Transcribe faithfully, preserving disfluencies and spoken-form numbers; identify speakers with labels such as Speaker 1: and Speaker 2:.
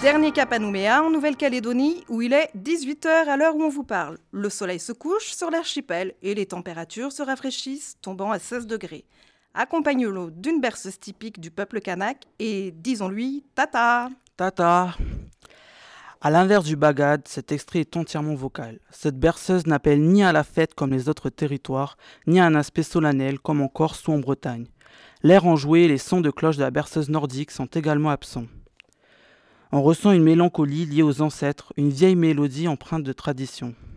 Speaker 1: Dernier cap à Nouméa, en Nouvelle-Calédonie, où il est dix-huit heures à l'heure où on vous parle. Le soleil se couche sur l'archipel et les températures se rafraîchissent, tombant à seize degrés. Accompagne-le d'une berceuse typique du peuple kanak et, disons-lui, tata.
Speaker 2: Tata. À l'inverse du bagad, cet extrait est entièrement vocal. Cette berceuse n'appelle ni à la fête comme les autres territoires, ni à un aspect solennel comme en Corse ou en Bretagne. L'air enjoué et les sons de cloche de la berceuse nordique sont également absents. On ressent une mélancolie liée aux ancêtres, une vieille mélodie empreinte de tradition.